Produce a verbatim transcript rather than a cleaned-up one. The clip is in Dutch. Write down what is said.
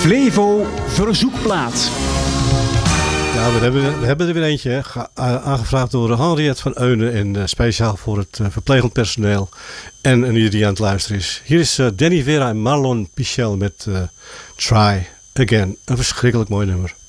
Flevo Verzoekplaat. Ja, we hebben, we hebben er weer eentje, hè, ge- uh, aangevraagd door Henriette van Eunen en uh, speciaal voor het uh, verplegend personeel en een ieder die aan het luisteren is. Hier is uh, Danny Vera en Marlon Pichel met uh, Try Again, een verschrikkelijk mooi nummer.